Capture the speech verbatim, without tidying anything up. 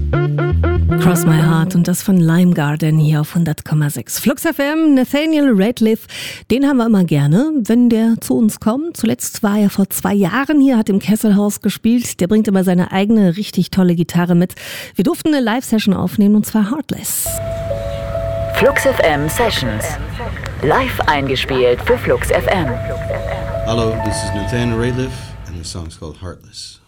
Cross My Heart und das von Lime Garden hier auf hundert Komma sechs. Flux F M, Nathaniel Rateliff, den haben wir immer gerne, wenn der zu uns kommt. Zuletzt war er vor zwei Jahren hier, hat im Kesselhaus gespielt. Der bringt immer seine eigene, richtig tolle Gitarre mit. Wir durften eine Live-Session aufnehmen und zwar Heartless. Flux F M Sessions. Live eingespielt für Flux F M. Hello, this is Nathaniel Rateliff and the song's called Heartless.